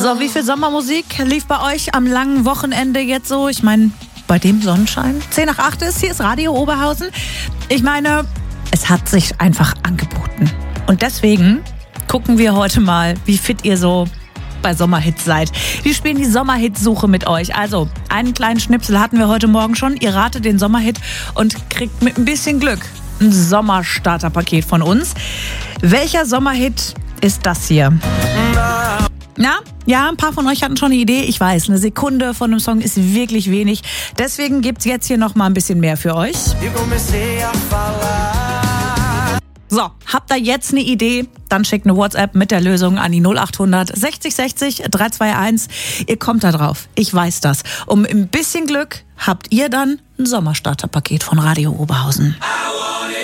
So, wie viel Sommermusik lief bei euch am langen Wochenende jetzt so? Ich meine, bei dem Sonnenschein. 7:50 ist, hier ist Radio Oberhausen. Ich meine, es hat sich einfach angeboten. Und deswegen gucken wir heute mal, wie fit ihr so bei Sommerhits seid. Wir spielen die Sommerhitsuche mit euch. Also, einen kleinen Schnipsel hatten wir heute Morgen schon. Ihr ratet den Sommerhit und kriegt mit ein bisschen Glück ein Sommerstarterpaket von uns. Welcher Sommerhit ist das hier? Na, ja, ein paar von euch hatten schon eine Idee. Ich weiß, eine Sekunde von einem Song ist wirklich wenig. Deswegen gibt's jetzt hier noch mal ein bisschen mehr für euch. So, habt ihr jetzt eine Idee? Dann schickt eine WhatsApp mit der Lösung an die 0800 60 60 321. Ihr kommt da drauf. Ich weiß das. Um ein bisschen Glück habt ihr dann ein Sommerstarterpaket von Radio Oberhausen.